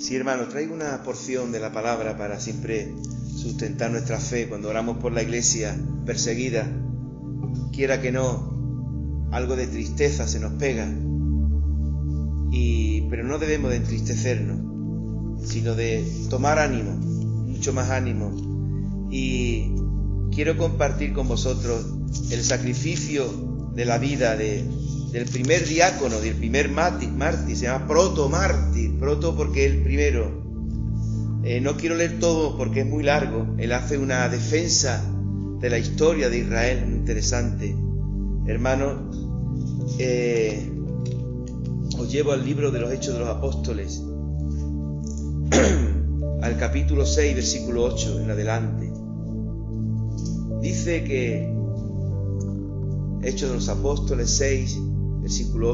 Sí, hermanos, traigo una porción de la palabra para siempre sustentar nuestra fe cuando oramos por la iglesia perseguida. Quiera que no, algo de tristeza se nos pega, pero no debemos de entristecernos, sino de tomar ánimo, mucho más ánimo. Y quiero compartir con vosotros el sacrificio de la vida del primer diácono, del primer mártir, se llama protomártir, proto porque es el primero. No quiero leer todo porque es muy largo. Él hace una defensa de la historia de Israel, muy interesante. Hermanos, os llevo al libro de los Hechos de los Apóstoles, al capítulo 6, versículo 8 en adelante. Dice que Hechos de los Apóstoles 6, versículo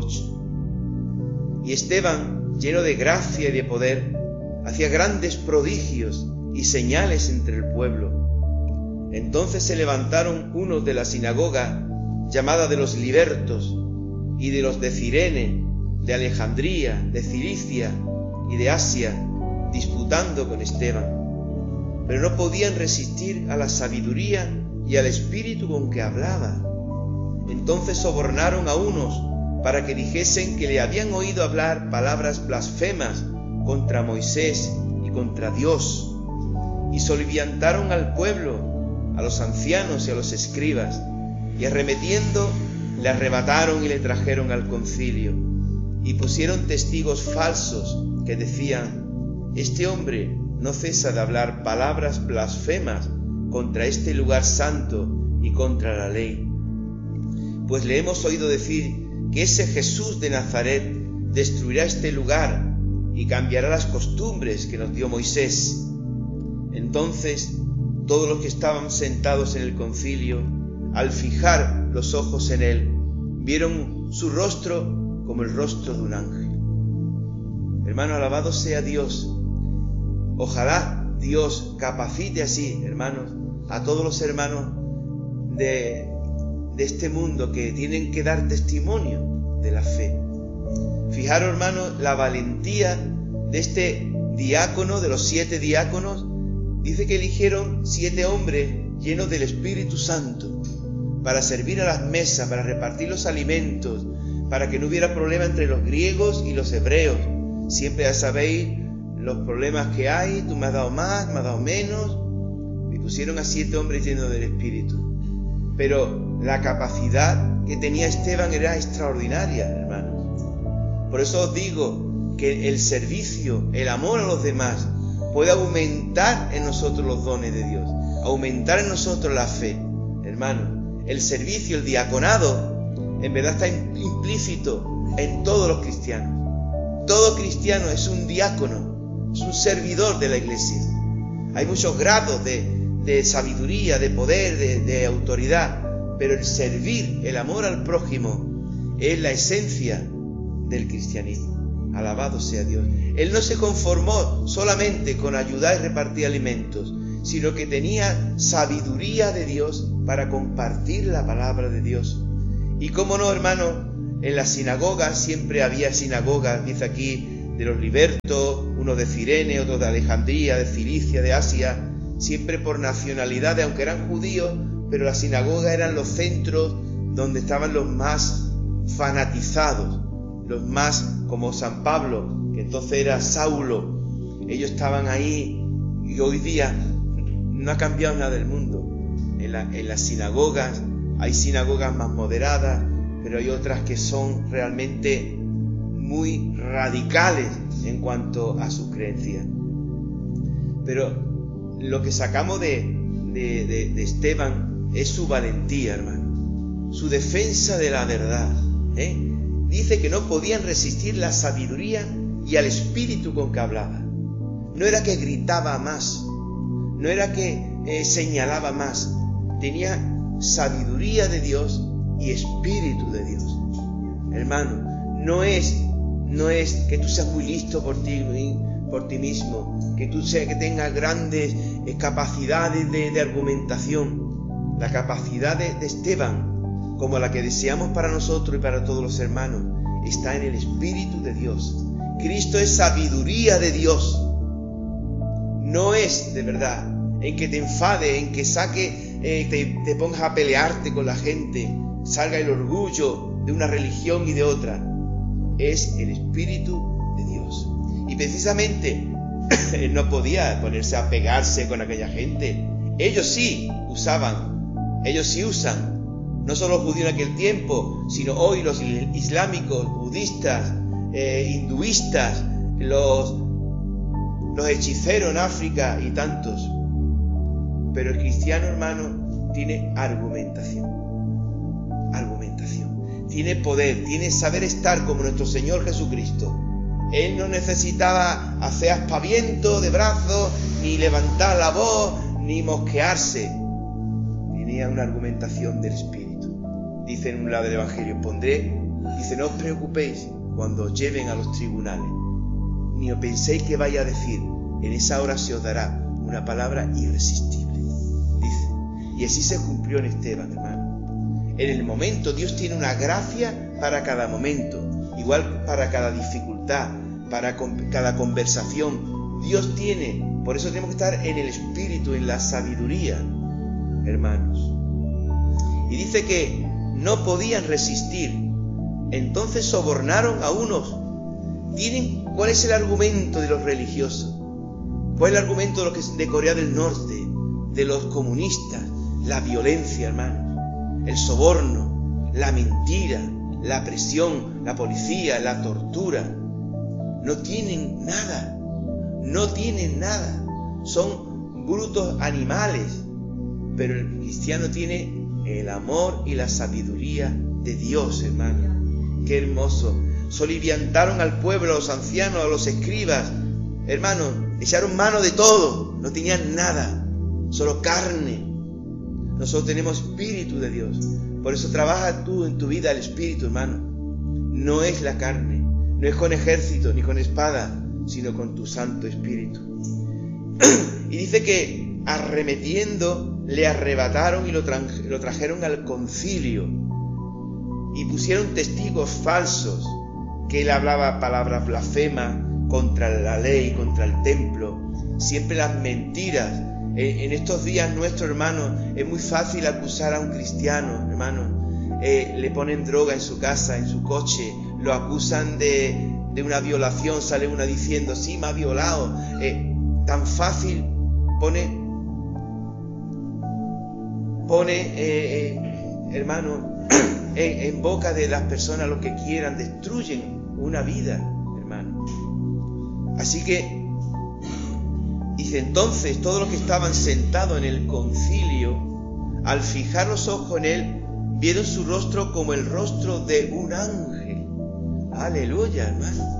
8. Y Esteban, lleno de gracia y de poder, hacía grandes prodigios y señales entre el pueblo. Entonces se levantaron unos de la sinagoga, llamada de los libertos, y de los de Cirene, de Alejandría, de Cilicia y de Asia, disputando con Esteban. Pero no podían resistir a la sabiduría y al espíritu con que hablaba. Entonces sobornaron a unos para que dijesen que le habían oído hablar palabras blasfemas contra Moisés y contra Dios, y soliviantaron al pueblo, a los ancianos y a los escribas, y arremetiendo le arrebataron y le trajeron al concilio, y pusieron testigos falsos que decían: este hombre no cesa de hablar palabras blasfemas contra este lugar santo y contra la ley. Pues le hemos oído decir que ese Jesús de Nazaret destruirá este lugar y cambiará las costumbres que nos dio Moisés. Entonces todos los que estaban sentados en el concilio, al fijar los ojos en él, vieron su rostro como el rostro de un ángel. Hermano, alabado sea Dios. Ojalá Dios capacite así, hermanos, a todos los hermanos de este mundo que tienen que dar testimonio de la fe. Fijaros, hermanos, la valentía de este diácono, de los 7 diáconos. Dice que eligieron 7 hombres llenos del Espíritu Santo para servir a las mesas, para repartir los alimentos, para que no hubiera problema entre los griegos y los hebreos. Siempre ya sabéis los problemas que hay, tú me has dado más, me has dado menos. Y pusieron a 7 hombres llenos del Espíritu. Pero la capacidad que tenía Esteban era extraordinaria, hermanos. Por eso os digo que el servicio, el amor a los demás, puede aumentar en nosotros los dones de Dios, aumentar en nosotros la fe. Hermanos, el servicio, el diaconado, en verdad está implícito en todos los cristianos. Todo cristiano es un diácono, es un servidor de la iglesia. Hay muchos grados de sabiduría, de poder, de autoridad, pero el servir, el amor al prójimo, es la esencia del cristianismo. Alabado sea Dios. Él no se conformó solamente con ayudar y repartir alimentos, sino que tenía sabiduría de Dios para compartir la palabra de Dios. Y cómo no, hermano, en las sinagogas siempre había sinagogas, dice aquí, de los libertos, uno de Cirene, otro de Alejandría, de Cilicia, de Asia, siempre por nacionalidades, aunque eran judíos, pero las sinagogas eran los centros donde estaban los más fanatizados, los más como San Pablo, que entonces era Saulo. Ellos estaban ahí, y hoy día no ha cambiado nada del mundo. En las sinagogas hay sinagogas más moderadas, pero hay otras que son realmente muy radicales en cuanto a sus creencias. Pero lo que sacamos de Esteban es su valentía, hermano, su defensa de la verdad, Dice que no podían resistir la sabiduría y al espíritu con que hablaba. No era que gritaba más, no era que señalaba más. Tenía sabiduría de Dios y espíritu de Dios. Hermano, no es que tú seas muy listo por ti mismo, que que tengas grandes capacidades de argumentación. La capacidad de Esteban, como la que deseamos para nosotros y para todos los hermanos, está en el Espíritu de Dios. Cristo es sabiduría de Dios. no es de verdad en que te enfade, en que te pongas a pelearte con la gente, salga el orgullo de una religión y de otra. Es el Espíritu de Dios. Y precisamente él no podía ponerse a pegarse con aquella gente. Ellos sí usan, no solo los judíos en aquel tiempo, sino hoy los islámicos, budistas, hinduistas, los hechiceros en África y tantos. Pero el cristiano, hermano, tiene argumentación, tiene poder, tiene saber estar como nuestro Señor Jesucristo. Él no necesitaba hacer aspaviento de brazos, ni levantar la voz, ni mosquearse. Tenía una argumentación del Espíritu. Dice en un lado del Evangelio, dice, no os preocupéis cuando os lleven a los tribunales, ni os penséis que vaya a decir, en esa hora se os dará una palabra irresistible. Dice, y así se cumplió en Esteban, hermano. En el momento, Dios tiene una gracia para cada momento, igual para cada dificultad, para cada conversación. Dios tiene, por eso tenemos que estar en el Espíritu, en la sabiduría, hermanos. Y dice que no podían resistir, entonces sobornaron a unos. ¿Cuál es el argumento de los religiosos? ¿Cuál es el argumento de Corea del Norte, de los comunistas? La violencia, hermanos, el soborno, la mentira, la presión, la policía, la tortura. No tienen nada, son brutos animales, pero el cristiano tiene el amor y la sabiduría de Dios, hermano. Qué hermoso. Soliviantaron al pueblo, a los ancianos, a los escribas, hermano, echaron mano de todo, no tenían nada, solo carne. Nosotros tenemos Espíritu de Dios, por eso trabaja tú en tu vida el Espíritu, hermano. No es la carne, no es con ejército ni con espada, sino con tu Santo Espíritu. Y dice que arremetiendo le arrebataron y lo trajeron al concilio y pusieron testigos falsos que él hablaba palabras blasfemas contra la ley, contra el templo, siempre las mentiras. En estos días nuestros, hermanos, es muy fácil acusar a un cristiano, hermano. Le ponen droga en su casa, en su coche, lo acusan de una violación, sale una diciendo, sí, me ha violado. Tan fácil pone hermano, en boca de las personas lo que quieran, destruyen una vida, hermano. Así que dice, entonces todos los que estaban sentados en el concilio, al fijar los ojos en él, vieron su rostro como el rostro de un ángel. Aleluya, hermano.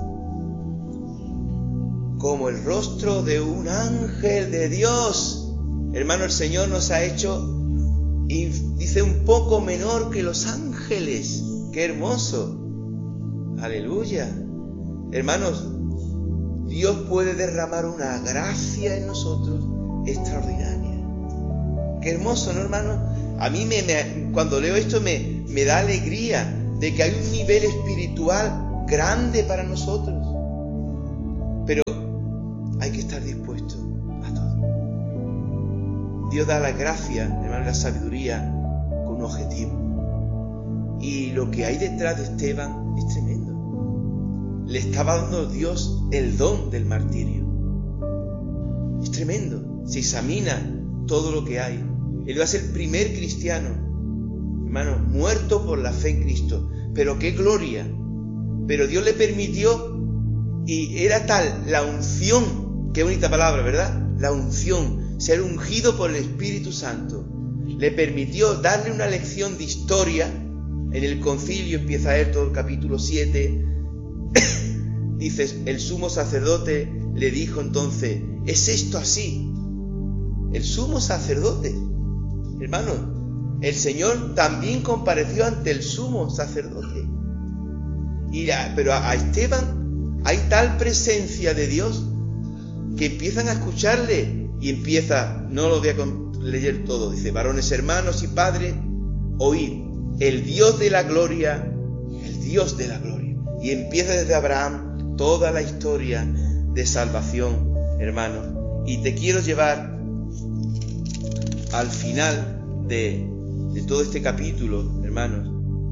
Como el rostro de un ángel de Dios. Hermano, el Señor nos ha hecho, y dice, un poco menor que los ángeles. ¡Qué hermoso! Aleluya. Hermanos, Dios puede derramar una gracia en nosotros extraordinaria. ¡Qué hermoso!, ¿no, hermano? A mí cuando leo esto me da alegría de que hay un nivel espiritual grande para nosotros. Pero hay que estar dispuesto a todo. Dios da la gracia, hermano, la sabiduría con un objetivo. Y lo que hay detrás de Esteban es tremendo. Le estaba dando Dios el don del martirio. Es tremendo. Se examina todo lo que hay. Él va a ser el primer cristiano, hermano, muerto por la fe en Cristo. Pero qué gloria. Pero Dios le permitió, y era tal la unción, qué bonita palabra, ¿verdad? La unción, ser ungido por el Espíritu Santo. Le permitió darle una lección de historia. En el concilio empieza a leer todo el capítulo 7. Dices, el sumo sacerdote le dijo entonces, ¿es esto así? El sumo sacerdote, hermano, el Señor también compareció ante el sumo sacerdote. Pero a Esteban hay tal presencia de Dios que empiezan a escucharle y empieza, no lo voy a leer todo, dice, varones, hermanos y padres, oíd, el Dios de la gloria, el Dios de la gloria. Y empieza desde Abraham toda la historia de salvación, hermano. Y te quiero llevar al final de todo este capítulo, hermanos,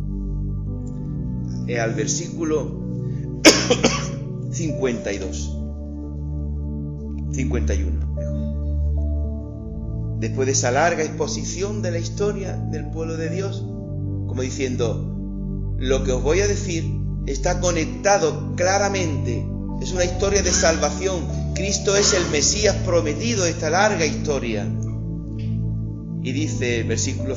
al versículo 51, mejor. Después de esa larga exposición de la historia del pueblo de Dios, como diciendo, lo que os voy a decir está conectado claramente, es una historia de salvación. Cristo es el Mesías prometido de esta larga historia. Y dice el versículo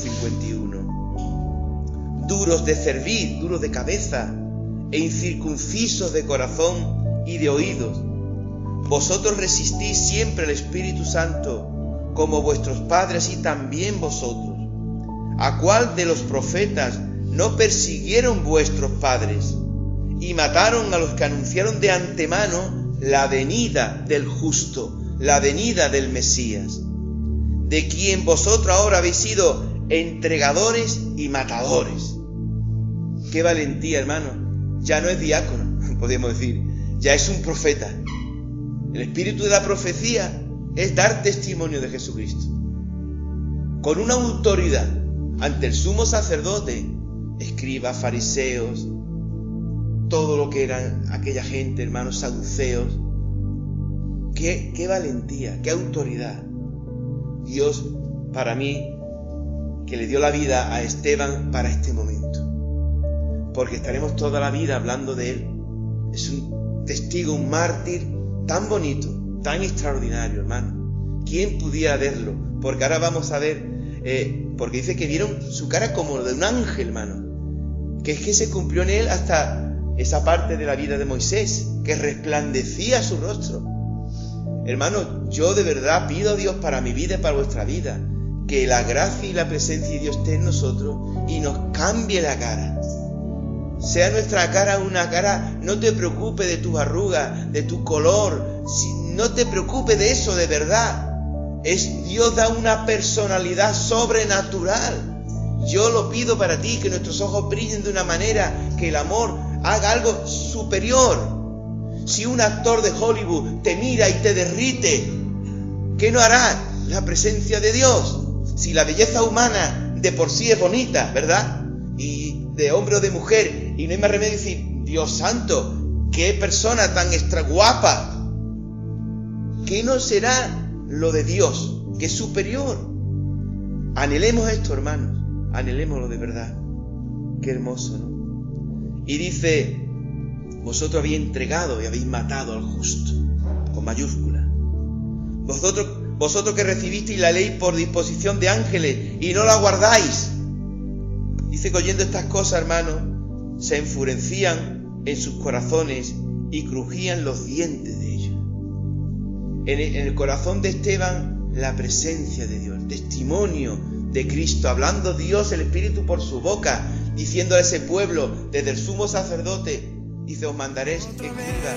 51, duros de cerviz, duros de cabeza, e incircuncisos de corazón y de oídos, vosotros resistís siempre al Espíritu Santo, como vuestros padres y también vosotros. ¿A cuál de los profetas no persiguieron vuestros padres y mataron a los que anunciaron de antemano la venida del justo, la venida del Mesías, de quien vosotros ahora habéis sido entregadores y matadores? ¡Qué valentía, hermano! Ya no es diácono, podríamos decir, ya es un profeta. El espíritu de la profecía es dar testimonio de Jesucristo, con una autoridad ante el sumo sacerdote, escribas, fariseos, todo lo que eran aquella gente, hermanos, saduceos. ¡Qué valentía, qué autoridad! Dios, para mí, que le dio la vida a Esteban para este momento, porque estaremos toda la vida hablando de él. Es un testigo, un mártir tan bonito, tan extraordinario, hermano. ¿Quién pudiera verlo? Porque ahora vamos a ver, porque dice que vieron su cara como de un ángel, hermano. Que es que se cumplió en él hasta esa parte de la vida de Moisés, que resplandecía su rostro. Hermano, yo de verdad pido a Dios para mi vida y para vuestra vida, que la gracia y la presencia de Dios esté en nosotros y nos cambie la cara. Sea nuestra cara una cara, no te preocupes de tus arrugas, de tu color, no te preocupes de eso, de verdad. Dios da una personalidad sobrenatural. Yo lo pido para ti, que nuestros ojos brillen de una manera, que el amor haga algo superior. Si un actor de Hollywood te mira y te derrite, ¿qué no hará la presencia de Dios? Si la belleza humana de por sí es bonita, ¿verdad? Y de hombre o de mujer, y no hay más remedio decir, Dios santo, qué persona tan extra guapa. ¿Qué no será lo de Dios, que es superior? Anhelemos esto, hermanos, anhelémoslo de verdad. Qué hermoso, ¿no? Y dice, vosotros habéis entregado y habéis matado al justo, con mayúscula. Vosotros que recibisteis la ley por disposición de ángeles y no la guardáis. Dice que oyendo estas cosas, hermanos, se enfurecían en sus corazones y crujían los dientes de ellos. En el corazón de Esteban, la presencia de Dios, el testimonio de Cristo, hablando Dios, el Espíritu por su boca, diciendo a ese pueblo, desde el sumo sacerdote, dice, os mandaré escribas